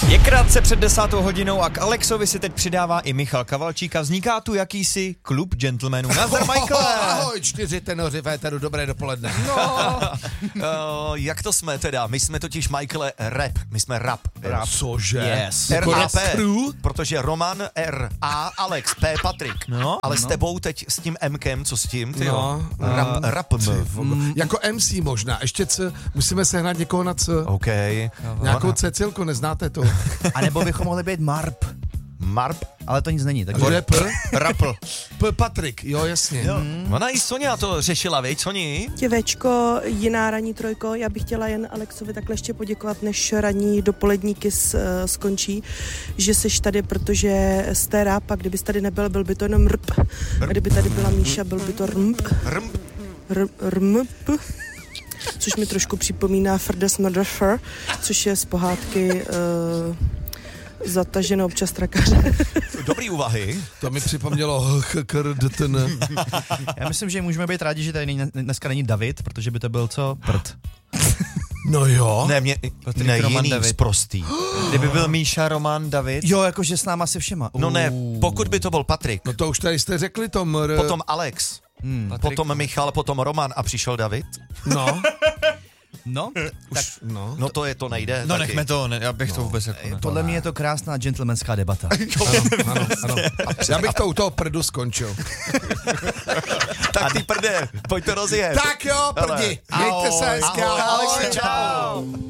Je krátce před 10. hodinou a k Alexovi se teď přidává i Michal Kavalčík a vzniká tu jakýsi klub gentlemanů. Nazdar, Michaele! Ahoj, 4 tenoři v éteru, dobré dopoledne. Jak to jsme teda? My jsme totiž, Michaele, rap. My jsme rap. Cože? Yes. R-A-P, Crew? protože Roman R, A, Alex, P, Patrik. No, Ale s tebou teď s tím Mkem, co s tím, ty jo? No, Rap M. Jako MC možná, ještě C, musíme sehnat někoho na C. OK. Nějakou Cecilku, neznáte to? A nebo bychom mohli být Marp, Marp. ale to nic není. Tak Kdo je P? Rapl. P. Patrik, jo, jasně. Ona i Sonia to řešila, viď, Soni? Těvečko, jiná ranní trojko, já bych chtěla jen Alexovi takhle ještě poděkovat, než ranní dopolední kiss skončí, že seš tady, protože jste rap a kdybys tady nebyl, byl by to jenom rp. A kdyby tady byla Míša, byl by to rmp. Rmp. Což mi trošku připomíná Frdes Motherfucker, což je z pohádky Zataženou občas trakaře. Dobrý úvahy. To mi připomnělo HKRDTN. Já myslím, že můžeme být rádi, že tady dneska není David, protože by to byl co? Prd. No jo. Ne, Roman jiný David. sprostý. kdyby byl Míša, Roman, David. Jo, jakože s náma se všema. No ne, pokud by to byl Patrik, No to už tady jste řekli, Tom. potom Alex, potom Michal, potom Roman a přišel David. No, No, tak no. No to nejde. No taky. nechme to, ne, já bych to vůbec jako ne. podle mě je to krásná gentlemanská debata. Ano. Já bych to u toho prdu skončil. Tak ty prde, pojď to rozjet. Tak jo, prdi. Mějte se hezky. Ahoj, Ahoj. Alexi, čau.